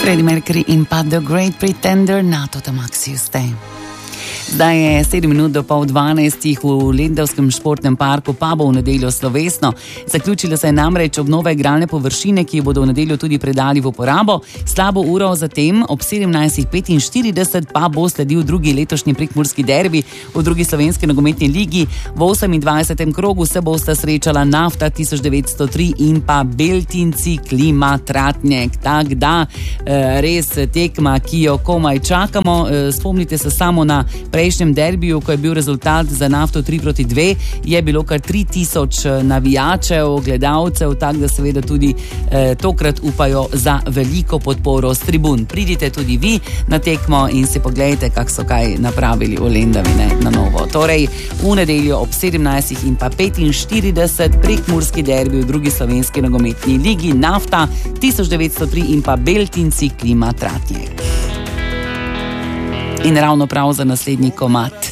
Freddie Mercury in pa The Great Pretender na Total Maxius Day. Zdaj je 7 minut do 11:30 v Lendavskem športnem parku, pa bo v nedeljo slovesno. Zaključila se je namreč obnova igralne površine, ki jo bodo v nedeljo tudi predali v uporabo. Slabo uro zatem, ob 17:45, pa bo sledil drugi letošnji prekmurski derbi v drugi slovenski nogometni ligi. V 28. krogu se bosta srečala Nafta 1903 in pa Beltinci Klima Tratnjek. Tak da, res tekma, ki jo komaj čakamo. Spomnite se samo na prejšnjem derbiju, ko je bil rezultat za Nafto 3-2, je bilo kar 3000 navijačev, gledalcev, tako da seveda tudi tokrat upajo za veliko podporo s tribun. Pridite tudi vi na tekmo in si pogledajte, kako so kaj napravili v Lendavi na novo. Torej, v nedeljo ob 17:45 prekmurski derbi v drugi slovenski nogometni ligi Nafta 1903 in pa Beltinci Klima Tratnjek. In ravno prav za naslednji komad.